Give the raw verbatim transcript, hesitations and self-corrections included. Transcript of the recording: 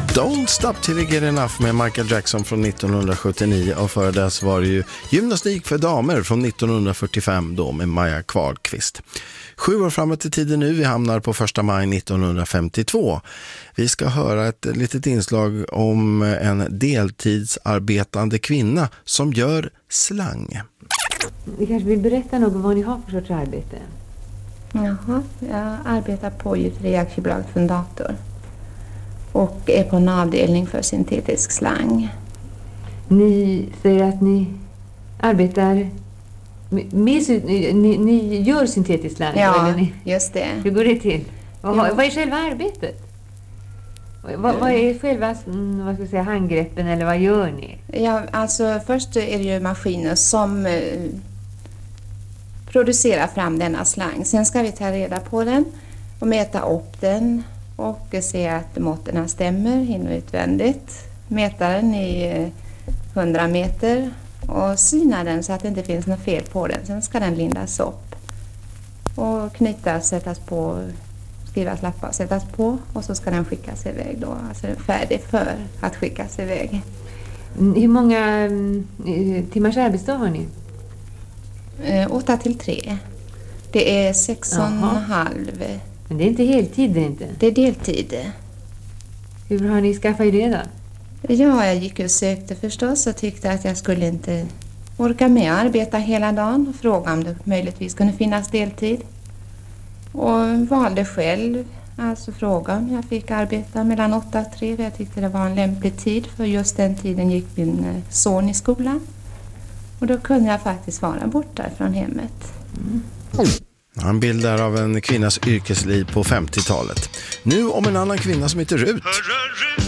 Don't Stop Till You Get Enough med Michael Jackson från nittonhundrasjuttionio, och före dess var det ju Gymnastik för damer från nittonhundrafyrtiofem då med Maja Kvalqvist. Sju år framåt i tiden nu, vi hamnar på första maj nittonhundrafemtiotvå. Vi ska höra ett litet inslag om en deltidsarbetande kvinna som gör slang. Ni kanske vill berätta något om vad ni har för sorts arbete? Jaha, jag arbetar på Gjuteri aktiebolag Fundator och är på en avdelning för syntetisk slang. Ni säger att ni arbetar med, med ni, ni gör syntetisk slang? Ja, eller ni, just det. hur går det till? Vad, Ja. vad är själva arbetet? Vad, vad är själva mm, vad ska jag säga, handgreppen, eller vad gör ni? Ja, alltså först är det ju maskiner som eh, producerar fram denna slang. Sen ska vi ta reda på den och mäta upp den och se att måtterna stämmer in- och utvändigt. Mäta den i eh, hundra meter och syna den så att det inte finns något fel på den. Sen ska den lindas upp och knytas, sättas på, skrivas lappar, sättas på, och så ska den skickas iväg då. Alltså den är färdig för att skickas iväg. Hur många mm, timmars arbetsdag har ni? Eh, åtta till tre. Det är sex och en Jaha. halv. Men det är inte heltid, det är inte. Det är deltid. Hur har ni skaffat det då? Ja, jag gick och sökte förstås och tyckte att jag skulle inte orka med att arbeta hela dagen och frågade om det möjligtvis kunde finnas deltid. Och valde själv, alltså fråga om jag fick arbeta mellan åtta och tre, för jag tyckte det var en lämplig tid, för just den tiden gick min eh, son i skolan. Och då kunde jag faktiskt vara borta från hemmet. Mm. Han bildar av en kvinnas yrkesliv på femtiotalet. Nu om en annan kvinna som heter Rut.